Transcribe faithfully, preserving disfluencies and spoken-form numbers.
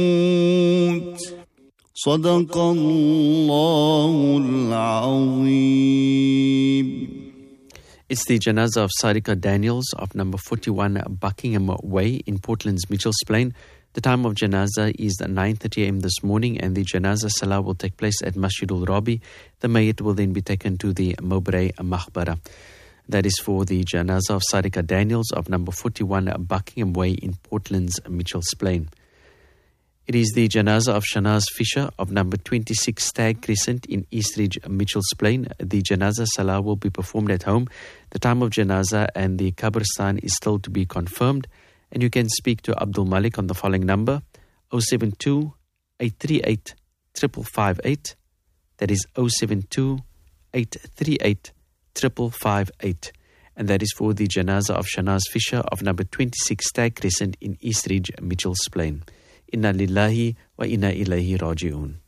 صدق الله العظيم. It's the janazah of Sarika Daniels of number forty-one Buckingham Way in Portland's Mitchells Plain. The time of janazah is nine thirty a.m. this morning, and the janazah salah will take place at Masjidul Rabi. The mayyit will then be taken to the Mowbray Maqbara. That is for the janazah of Sarika Daniels of number forty-one Buckingham Way in Portland's Mitchells Plain. It is the janazah of Shanaz Fisher of number twenty-six Stag Crescent in Eastridge, Mitchells Plain. The janazah salah will be performed at home. The time of janazah and the qabristan is still to be confirmed. And you can speak to Abdul Malik on the following number, oh seven two, eight three eight, five five five eight. That is oh seven two, eight three eight, five five five eight. And that is for the janazah of Shanaz Fisher of number twenty-six Stag Crescent in Eastridge, Mitchells Plain. Inna lillahi wa inna ilayhi raji'un.